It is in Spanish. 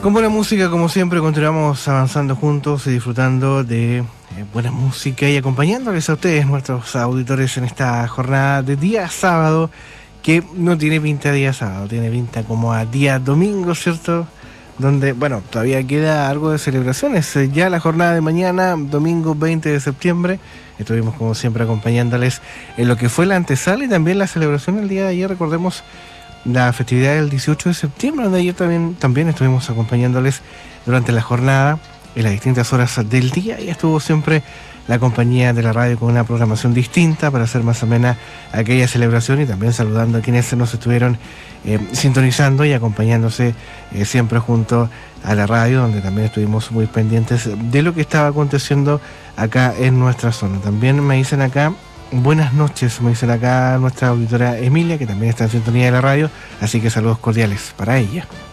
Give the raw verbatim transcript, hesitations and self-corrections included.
Con buena música, como siempre, continuamos avanzando juntos y disfrutando de eh, buena música y acompañándoles a ustedes, nuestros auditores, en esta jornada de día sábado, que no tiene pinta de día sábado, tiene pinta como a día domingo, ¿cierto? Donde, bueno, todavía queda algo de celebraciones. Ya la jornada de mañana, domingo veinte de septiembre, estuvimos como siempre acompañándoles en lo que fue la antesala y también la celebración el día de ayer. Recordemos la festividad del dieciocho de septiembre, donde ayer también, también estuvimos acompañándoles durante la jornada en las distintas horas del día, y estuvo siempre la compañía de la radio con una programación distinta para hacer más amena aquella celebración, y también saludando a quienes nos estuvieron eh, sintonizando y acompañándose eh, siempre junto a la radio, donde también estuvimos muy pendientes de lo que estaba aconteciendo acá en nuestra zona. También me dicen acá, buenas noches, me dicen acá nuestra auditora Emilia, que también está en sintonía de la radio, así que saludos cordiales para ella.